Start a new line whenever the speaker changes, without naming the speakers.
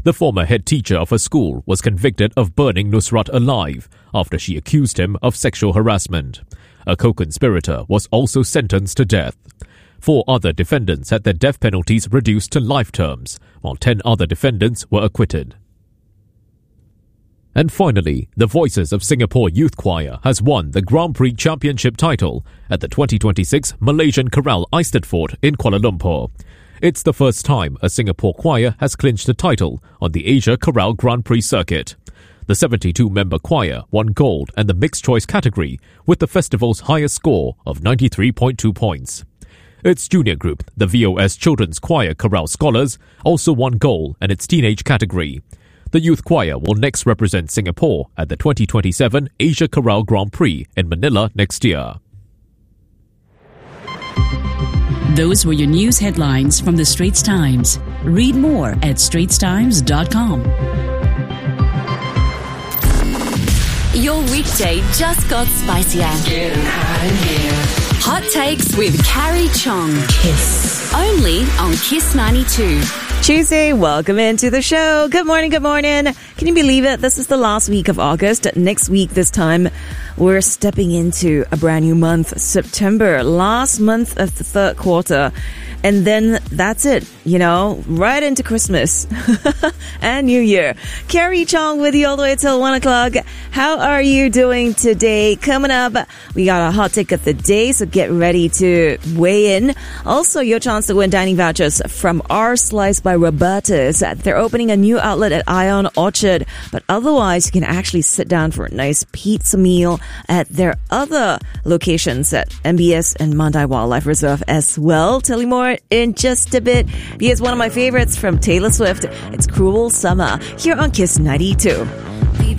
The former head teacher of a school was convicted of burning Nusrat alive after she accused him of sexual harassment. A co-conspirator was also sentenced to death. 4 other defendants had their death penalties reduced to life terms, while 10 other defendants were acquitted. And finally, the Voices of Singapore Youth Choir has won the Grand Prix Championship title at the 2026 Malaysian Chorale Eisteddfod in Kuala Lumpur. It's the first time a Singapore choir has clinched the title on the Asia Chorale Grand Prix circuit. The 72-member choir won gold and the mixed choice category with the festival's highest score of 93.2 points. Its junior group, the VOS Children's Choir Chorale Scholars, also won gold in its teenage category. The youth choir will next represent Singapore at the 2027 Asia Chorale Grand Prix in Manila next year.
Those were your news headlines from the Straits Times. Read more at straitstimes.com.
Your weekday just got spicier.
Getting hot in here.
Hot Takes with Carrie Chong.
Kiss.
Only on Kiss 92.
Tuesday, welcome into the show. Good morning, good morning. Can you believe it? This is the last week of August. Next week, this time, we're stepping into a brand new month, September, last month of the third quarter. And then that's it, right into Christmas and New Year. Carrie Chong with you all the way till 1 o'clock. How are you doing today? Coming up, we got a hot take of the day, so get ready to weigh in. Also, your chance to win dining vouchers from Our Slice by Roberta's. They're opening a new outlet at Ion Orchard, but otherwise, you can actually sit down for a nice pizza meal at their other locations at MBS and Mandai Wildlife Reserve as well. Tell you more in just a bit. Here's one of my favorites from Taylor Swift. It's Cruel Summer here on Kiss 92.